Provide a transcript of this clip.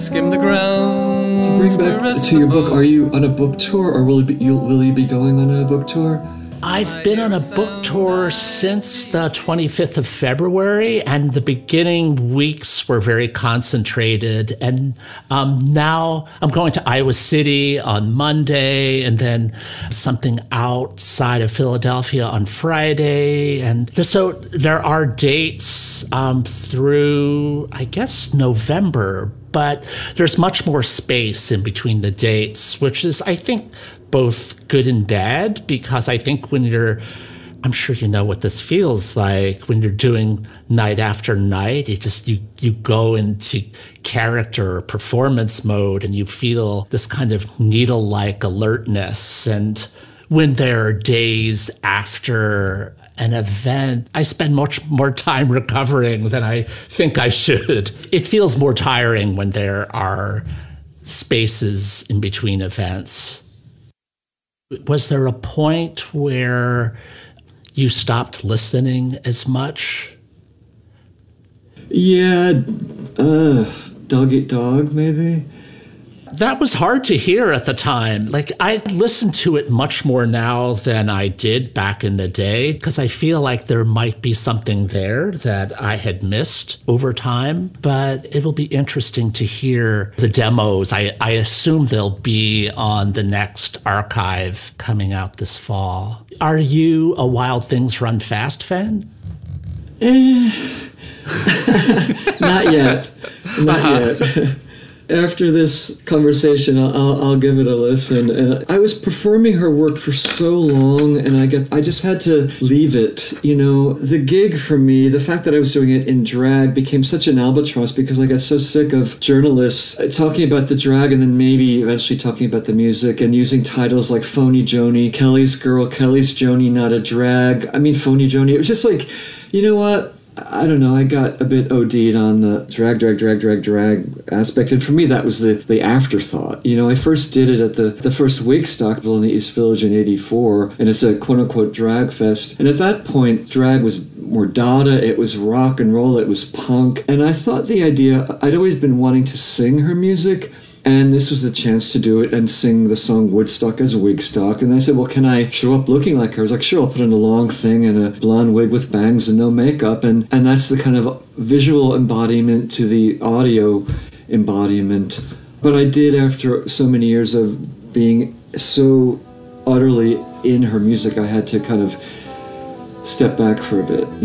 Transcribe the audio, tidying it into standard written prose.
Skim the ground. To bring back to your book, are you on a book tour, or will you be going on a book tour? I've been on a book tour since the 25th of February, and the beginning weeks were very concentrated. And now I'm going to Iowa City on Monday, and then something outside of Philadelphia on Friday. And so there are dates through, I guess, November, but there's much more space in between the dates, which is, I think, both good and bad, because I think when I'm sure you know what this feels like when you're doing night after night, you go into character or performance mode and you feel this kind of needle-like alertness. And when there are days after an event, I spend much more time recovering than I think I should. It feels more tiring when there are spaces in between events. Was there a point where you stopped listening as much? Yeah, Dog Eat Dog, maybe? That was hard to hear at the time. Like, I listen to it much more now than I did back in the day, because I feel like there might be something there that I had missed over time. But it will be interesting to hear the demos. I assume they'll be on the next archive coming out this fall. Are you a Wild Things Run Fast fan? Not yet. Not yet. After this conversation, I'll give it a listen. And I was performing her work for so long, and I just had to leave it. You know, the gig for me, the fact that I was doing it in drag became such an albatross, because I got so sick of journalists talking about the drag and then maybe eventually talking about the music and using titles like Phony Joni, Kelly's Girl, Kelly's Joni, not a drag. I mean, Phony Joni. It was just like, you know what? I don't know, I got a bit OD'd on the drag aspect, and for me that was the afterthought. You know, I first did it at the first Wigstockville in the East Village in '84, and it's a quote-unquote drag fest, and at that point, drag was more Dada, it was rock and roll, it was punk, and I thought the idea, I'd always been wanting to sing her music, and this was the chance to do it and sing the song Woodstock as Wigstock. And I said, well, can I show up looking like her? I was like, sure, I'll put on a long thing and a blonde wig with bangs and no makeup. And that's the kind of visual embodiment to the audio embodiment. But I did, after so many years of being so utterly in her music, I had to kind of step back for a bit.